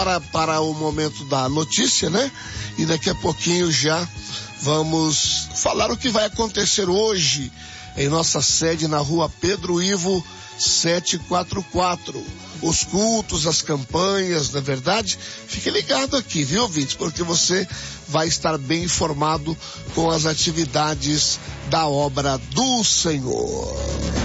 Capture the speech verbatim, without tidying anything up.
Para, para o momento da notícia, né? E daqui a pouquinho já vamos falar o que vai acontecer hoje em nossa sede na rua Pedro Ivo setecentos e quarenta e quatro. Os cultos, as campanhas, na verdade, fique ligado aqui, viu, ouvintes? Porque você vai estar bem informado com as atividades da obra do Senhor.